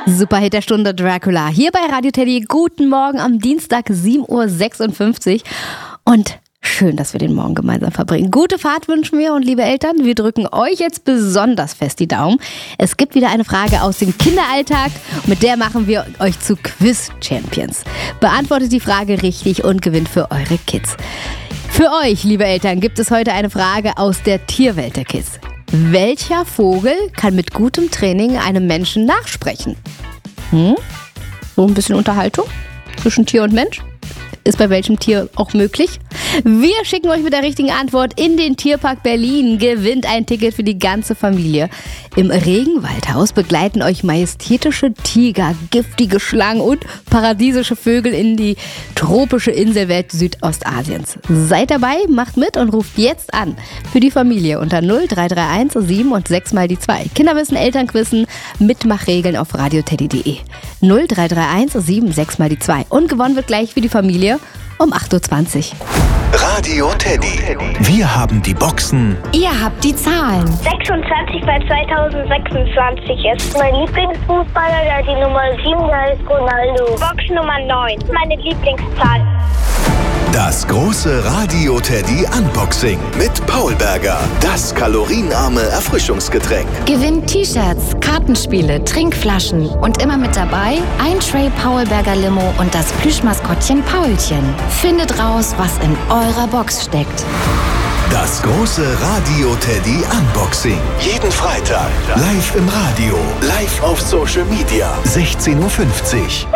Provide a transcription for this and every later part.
Superhit der Stunde Dracula. Hier bei Radio Teddy. Guten Morgen am Dienstag 7.56 Uhr. Und schön, dass wir den Morgen gemeinsam verbringen. Gute Fahrt wünschen wir und liebe Eltern, wir drücken euch jetzt besonders fest die Daumen. Es gibt wieder eine Frage aus dem Kinderalltag. Mit der machen wir euch zu Quiz-Champions. Beantwortet die Frage richtig und gewinnt für eure Kids. Für euch, liebe Eltern, gibt es heute eine Frage aus der Tierwelt der Kids. Welcher Vogel kann mit gutem Training einem Menschen nachsprechen? So ein bisschen Unterhaltung zwischen Tier und Mensch? Ist bei welchem Tier auch möglich? Wir schicken euch mit der richtigen Antwort in den Tierpark Berlin. Gewinnt ein Ticket für die ganze Familie. Im Regenwaldhaus begleiten euch majestätische Tiger, giftige Schlangen und paradiesische Vögel in die tropische Inselwelt Südostasiens. Seid dabei, macht mit und ruft jetzt an. Für die Familie unter 0331 7 und 6 mal die 2. Kinderwissen, Elternquissen, Mitmachregeln auf radioteddy.de. 0331 7 6 mal die 2. Und gewonnen wird gleich für die Familie um 8.20 Uhr. Radio Teddy. Wir haben die Boxen. Ihr habt die Zahlen. 26 bei 2026 ist mein Lieblingsfußballer, der die Nummer 7, der ist Ronaldo. Box Nummer 9, meine Lieblingszahl. Das große Radio Teddy Unboxing mit Paul Berger. Das kalorienarme Erfrischungsgetränk. Gewinnt T-Shirts, Kartenspiele, Trinkflaschen und immer mit dabei ein Tray Paul Berger Limo und das Plüschmaskottchen Paulchen. Findet raus, was in eurer Box steckt. Das große Radio Teddy Unboxing. Jeden Freitag. Live im Radio. Live auf Social Media. 16.50 Uhr.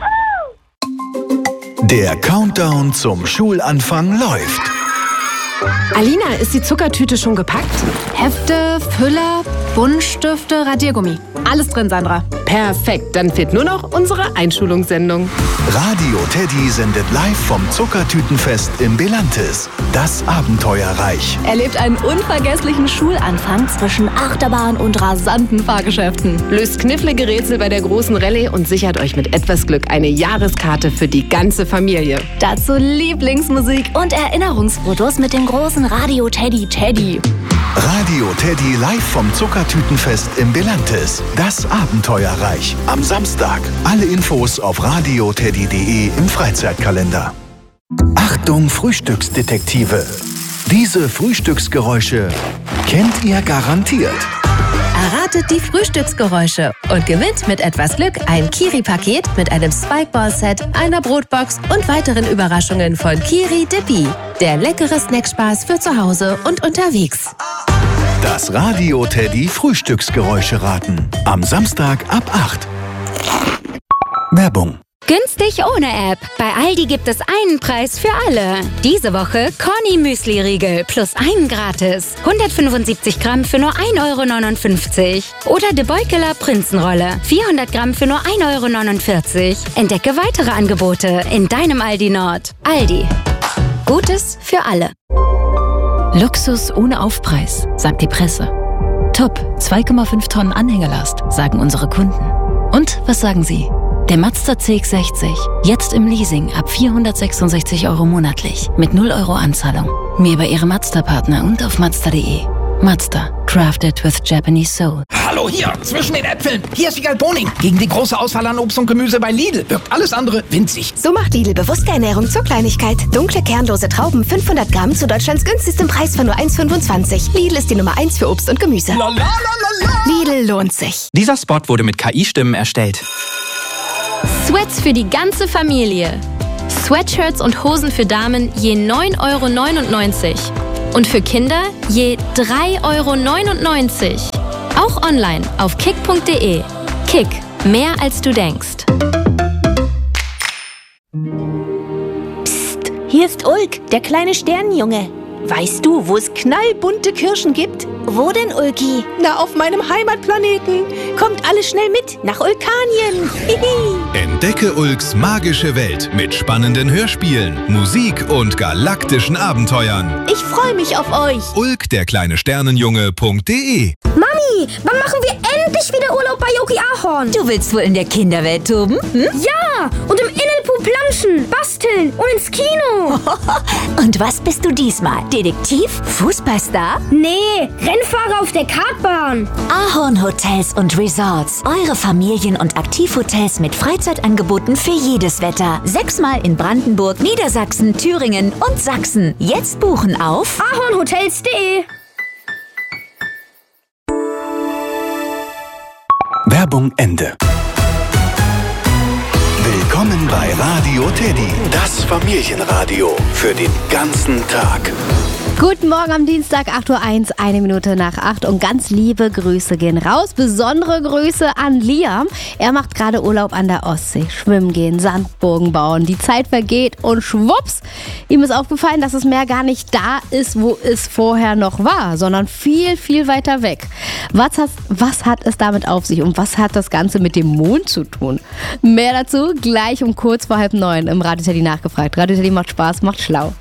Der Countdown zum Schulanfang läuft. Alina, ist die Zuckertüte schon gepackt? Hefte, Füller, Buntstifte, Radiergummi. Alles drin, Sandra. Perfekt, dann fehlt nur noch unsere Einschulungssendung. Radio Teddy sendet live vom Zuckertütenfest im Belantis. Das Abenteuerreich. Erlebt einen unvergesslichen Schulanfang zwischen Achterbahn und rasanten Fahrgeschäften. Löst knifflige Rätsel bei der großen Rallye und sichert euch mit etwas Glück eine Jahreskarte für die ganze Familie. Dazu Lieblingsmusik und Erinnerungsfotos mit dem großen Radio Teddy Teddy. Radio Teddy live vom Zuckertütenfest im Belantis. Das Abenteuerreich. Am Samstag. Alle Infos auf radioteddy.de im Freizeitkalender. Achtung, Frühstücksdetektive. Diese Frühstücksgeräusche kennt ihr garantiert. Erratet die Frühstücksgeräusche und gewinnt mit etwas Glück ein Kiri-Paket mit einem Spikeball-Set, einer Brotbox und weiteren Überraschungen von Kiri Dippy. Der leckere Snackspaß für zu Hause und unterwegs. Das Radio Teddy Frühstücksgeräusche raten. Am Samstag ab 8. Werbung. Günstig ohne App. Bei Aldi gibt es einen Preis für alle. Diese Woche Corny Müsli-Riegel plus einen gratis. 175 Gramm für nur 1,59 €. Oder De Beukeler Prinzenrolle. 400 Gramm für nur 1,49 €. Entdecke weitere Angebote in deinem Aldi Nord. Aldi. Gutes für alle. Luxus ohne Aufpreis, sagt die Presse. Top, 2,5 Tonnen Anhängerlast, sagen unsere Kunden. Und was sagen Sie? Der Mazda CX-60, jetzt im Leasing ab 466 € monatlich, mit 0 € Anzahlung. Mehr bei Ihrem Mazda-Partner und auf Mazda.de. Mazda, crafted with Japanese soul. Hallo hier, zwischen den Äpfeln. Hier ist Wiegald Boning. Gegen die große Auswahl an Obst und Gemüse bei Lidl wirkt alles andere winzig. So macht Lidl bewusste Ernährung zur Kleinigkeit. Dunkle, kernlose Trauben, 500 Gramm zu Deutschlands günstigstem Preis von nur 1,25. Lidl ist die Nummer 1 für Obst und Gemüse. Lidl lohnt sich. Dieser Spot wurde mit KI-Stimmen erstellt. Sweats für die ganze Familie. Sweatshirts und Hosen für Damen je 9,99 € und für Kinder je 3,99 €. Auch online auf kick.de. Kick, mehr als du denkst. Psst, hier ist Ulk, der kleine Sternenjunge. Weißt du, wo es knallbunte Kirschen gibt? Wo denn, Ulki? Na, auf meinem Heimatplaneten. Kommt alle schnell mit nach Ulkanien. Entdecke Ulks magische Welt mit spannenden Hörspielen, Musik und galaktischen Abenteuern. Ich freue mich auf euch. Ulk, der kleine Sternenjunge.de. Mami, wann machen wir endlich wieder Urlaub bei Yogi Ahorn? Du willst wohl in der Kinderwelt toben? Hm? Ja, und im Innenpark Planschen, basteln und ins Kino. Und was bist du diesmal? Detektiv? Fußballstar? Nee, Rennfahrer auf der Kartbahn. Ahorn Hotels und Resorts. Eure Familien- und Aktivhotels mit Freizeitangeboten für jedes Wetter. 6-mal in Brandenburg, Niedersachsen, Thüringen und Sachsen. Jetzt buchen auf ahornhotels.de. Werbung Ende. Willkommen bei Radio Teddy, das Familienradio für den ganzen Tag. Guten Morgen am Dienstag, 8:01 Uhr, 1 Minute nach 8 und ganz liebe Grüße gehen raus. Besondere Grüße an Liam. Er macht gerade Urlaub an der Ostsee. Schwimmen gehen, Sandburgen bauen. Die Zeit vergeht und schwupps. Ihm ist aufgefallen, dass das Meer gar nicht da ist, wo es vorher noch war, sondern viel, viel weiter weg. Was hat es damit auf sich und was hat das Ganze mit dem Mond zu tun? Mehr dazu gleich um kurz vor 8:30 im Radio Teddy nachgefragt. Radio Teddy macht Spaß, macht schlau.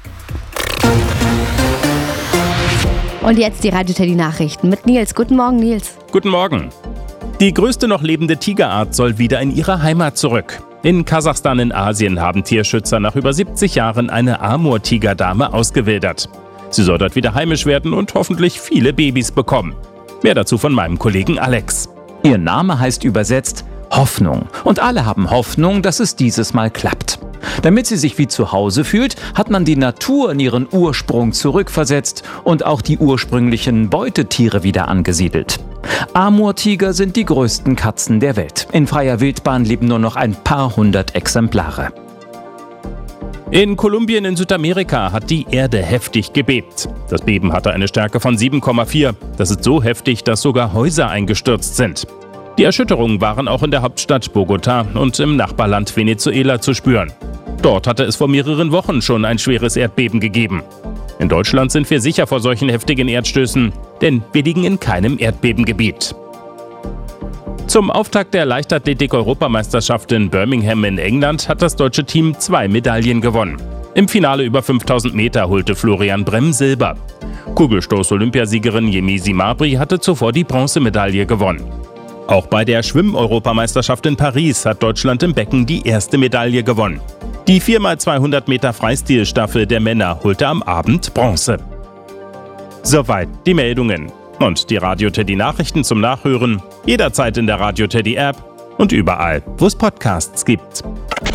Und jetzt die Radio Teddy Nachrichten mit Nils. Guten Morgen, Nils. Guten Morgen. Die größte noch lebende Tigerart soll wieder in ihre Heimat zurück. In Kasachstan in Asien haben Tierschützer nach über 70 Jahren eine Amur-Tigerdame ausgewildert. Sie soll dort wieder heimisch werden und hoffentlich viele Babys bekommen. Mehr dazu von meinem Kollegen Alex. Ihr Name heißt übersetzt Hoffnung. Und alle haben Hoffnung, dass es dieses Mal klappt. Damit sie sich wie zu Hause fühlt, hat man die Natur in ihren Ursprung zurückversetzt und auch die ursprünglichen Beutetiere wieder angesiedelt. Amur-Tiger sind die größten Katzen der Welt. In freier Wildbahn leben nur noch ein paar hundert Exemplare. In Kolumbien in Südamerika hat die Erde heftig gebebt. Das Beben hatte eine Stärke von 7,4. Das ist so heftig, dass sogar Häuser eingestürzt sind. Die Erschütterungen waren auch in der Hauptstadt Bogotá und im Nachbarland Venezuela zu spüren. Dort hatte es vor mehreren Wochen schon ein schweres Erdbeben gegeben. In Deutschland sind wir sicher vor solchen heftigen Erdstößen, denn wir liegen in keinem Erdbebengebiet. Zum Auftakt der Leichtathletik-Europameisterschaft in Birmingham in England hat das deutsche Team 2 Medaillen gewonnen. Im Finale über 5000 Meter holte Florian Bremm Silber. Kugelstoß-Olympiasiegerin Yemisi Mabry hatte zuvor die Bronzemedaille gewonnen. Auch bei der Schwimm-Europameisterschaft in Paris hat Deutschland im Becken die erste Medaille gewonnen. Die 4x200 Meter Freistilstaffel der Männer holte am Abend Bronze. Soweit die Meldungen. Und die Radio Teddy Nachrichten zum Nachhören jederzeit in der Radio Teddy App und überall, wo es Podcasts gibt.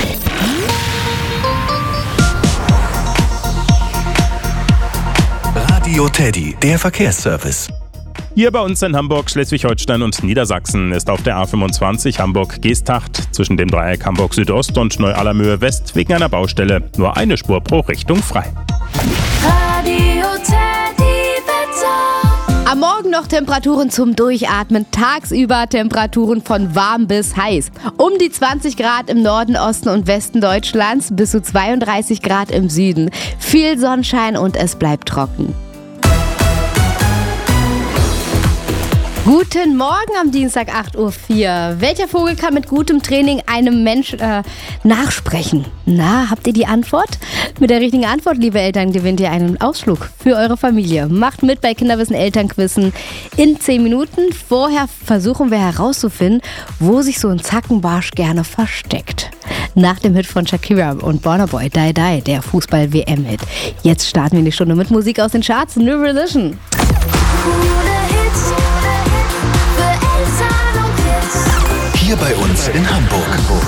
Radio Teddy, der Verkehrsservice. Hier bei uns in Hamburg, Schleswig-Holstein und Niedersachsen ist auf der A25 Hamburg-Geesthacht zwischen dem Dreieck Hamburg Südost und Neu-Allermöhe West wegen einer Baustelle nur eine Spur pro Richtung frei. Radio Teddy Wetter. Am Morgen noch Temperaturen zum Durchatmen, tagsüber Temperaturen von warm bis heiß. Um die 20 Grad im Norden, Osten und Westen Deutschlands, bis zu 32 Grad im Süden. Viel Sonnenschein und es bleibt trocken. Guten Morgen am Dienstag 8:04 Uhr. Welcher Vogel kann mit gutem Training einem Mensch nachsprechen? Na, habt ihr die Antwort? Mit der richtigen Antwort, liebe Eltern, gewinnt ihr einen Ausflug für eure Familie. Macht mit bei Kinderwissen Elternquizzen in 10 Minuten. Vorher versuchen wir herauszufinden, wo sich so ein Zackenbarsch gerne versteckt. Nach dem Hit von Shakira und Burna Boy, Die Die, der Fußball-WM-Hit. Jetzt starten wir die Stunde mit Musik aus den Charts. New Religion. Hier bei uns in Hamburg.